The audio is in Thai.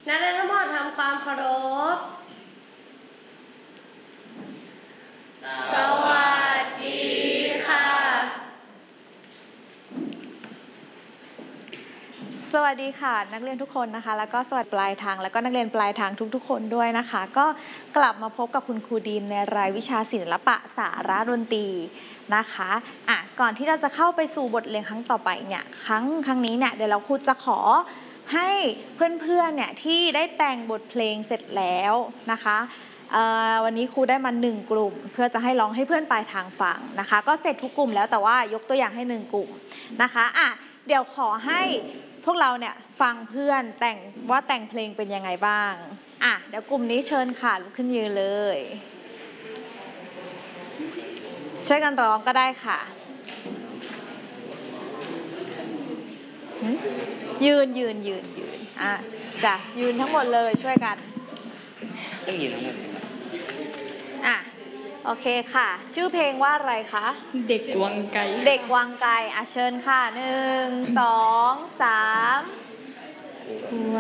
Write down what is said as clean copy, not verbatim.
นักเรียนทั้งหมดทำความเคารพสวัสดีค่ะสวัสดีค่ะนักเรียนทุกคนนะคะแล้วก็สวัสดีปลายทางแล้วก็นักเรียนปลายทางทุกๆคนด้วยนะคะก็กลับมาพบกับคุณครูดีมในรายวิชาศิลปะสารดนตรีนะคะก่อนที่เราจะเข้าไปสู่บทเรียนครั้งต่อไปเนี่ยครั้งนี้เนี่ยเดี๋ยวเราครูจะขอให้เพื่อนๆเนี่ยที่ได้แต่งบทเพลงเสร็จแล้วนะคะวันนี้ครูได้มา1กลุ่มเพื่อจะให้ร้องให้เพื่อนปลายทางฟังนะคะก็เสร็จทุกกลุ่มแล้วแต่ว่ายกตัวอย่างให้1กลุ่มนะคะเดี๋ยวขอให้พวกเราเนี่ยฟังเพื่อนแต่งเพลงเป็นยังไงบ้างเดี๋ยวกลุ่มนี้เชิญค่ะลุกขึ้นยืนเลยช่วยกันร้องก็ได้ค่ะยืนจ้ะยืนทั้งหมดเลยช่วยกันต้องยืนทั้งหมดโอเคค่ะชื่อเพลงว่าอะไรคะเด็กวังไกลเชิญค่ะ1 2 3